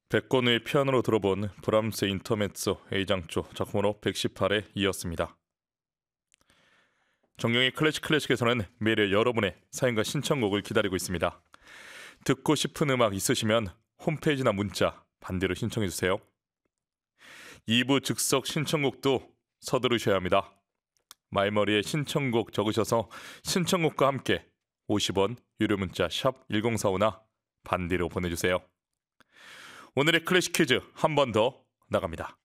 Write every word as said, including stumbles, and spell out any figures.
백건우의 피아노로 들어본 브람스의 인터메조 A장조 작품으로 백십팔 회 이었습니다. 정경의 클래식 클래식에서는 매일 여러분의 사연과 신청곡을 기다리고 있습니다. 듣고 싶은 음악 있으시면 홈페이지나 문자 반대로 신청해주세요. 이 부 즉석 신청곡도 서두르셔야 합니다. 말머리에 신청곡 적으셔서 신청곡과 함께 오십 원 유료 문자 샵 일공사오나 반대로 보내주세요. 오늘의 클래식 퀴즈 한 번 더 나갑니다.